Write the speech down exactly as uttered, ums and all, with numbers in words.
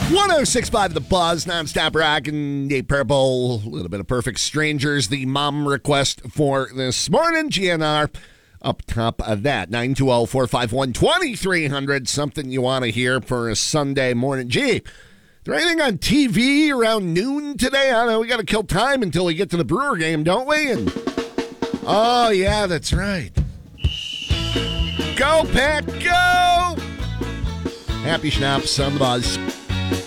one oh six point five The Buzz, nonstop rock and Deep Purple, a little bit of Perfect Strangers, the mom request for this morning. G N R up top of that, nine two zero, four five one, two three zero zero, something you want to hear for a Sunday morning. Gee, is there anything on T V around noon today? I don't know, we got to kill time until we get to the Brewer game, don't we? And oh, yeah, that's right. Go, Pack, go! Happy Schnapps on The Buzz.